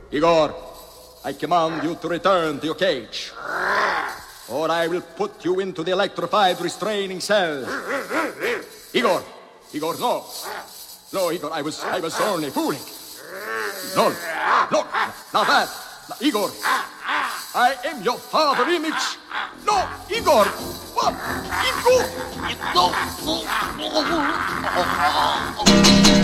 Igor, I command you to return to your cage, or I will put you into the electrified restraining cell. Igor! Igor, no! No, Igor, I was only fooling. No, no, not that. Igor, I am your father image. No, Igor! What? Igor!